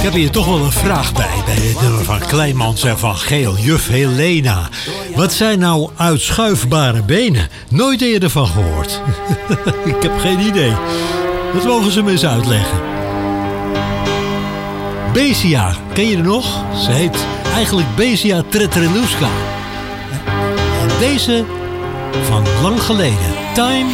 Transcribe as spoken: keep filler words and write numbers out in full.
Ik heb hier toch wel een vraag bij, bij het nummer van Kleimans en van Geel. Juf Helena. Wat zijn nou uitschuifbare benen? Nooit eerder van gehoord. Ik heb geen idee. Dat mogen ze me eens uitleggen. Besia, ken je er nog? Ze heet eigenlijk Besia Tretrenuska. En deze van lang geleden. Time